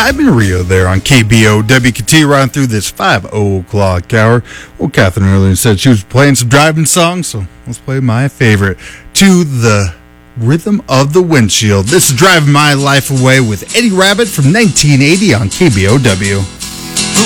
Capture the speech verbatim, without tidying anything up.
Diamond Rio there on K B O W K T right through this five o'clock hour. Well, Catherine earlier said she was playing some driving songs, so let's play my favorite, To the Rhythm of the Windshield. This is Driving My Life Away with Eddie Rabbitt from nineteen eighty on K B O W.